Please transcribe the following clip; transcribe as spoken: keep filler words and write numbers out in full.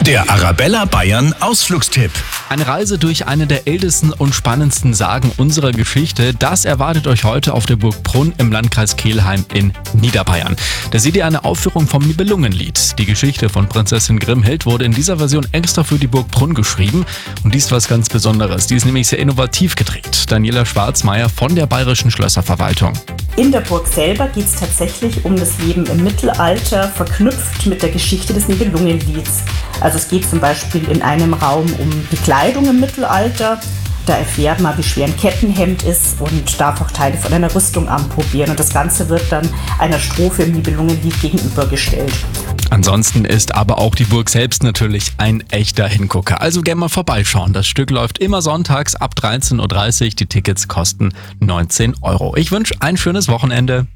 Der Arabella Bayern Ausflugstipp. Eine Reise durch eine der ältesten und spannendsten Sagen unserer Geschichte, das erwartet euch heute auf der Burg Brunn im Landkreis Kelheim in Niederbayern. Da seht ihr eine Aufführung vom Nibelungenlied. Die Geschichte von Prinzessin Grimhild wurde in dieser Version extra für die Burg Brunn geschrieben. Und die ist was ganz Besonderes. Die ist nämlich sehr innovativ gedreht. Daniela Schwarzmeier von der Bayerischen Schlösserverwaltung. In der Burg selber geht es tatsächlich um das Leben im Mittelalter, verknüpft mit der Geschichte des Nibelungenlieds. Also es geht zum Beispiel in einem Raum um die Kleidung im Mittelalter. Da erfährt man, wie schwer ein Kettenhemd ist und darf auch Teile von einer Rüstung anprobieren. Und das Ganze wird dann einer Strophe im Nibelungenlied gegenübergestellt. Ansonsten ist aber auch die Burg selbst natürlich ein echter Hingucker. Also gerne mal vorbeischauen. Das Stück läuft immer sonntags ab dreizehn Uhr dreißig. Die Tickets kosten neunzehn Euro. Ich wünsche ein schönes Wochenende.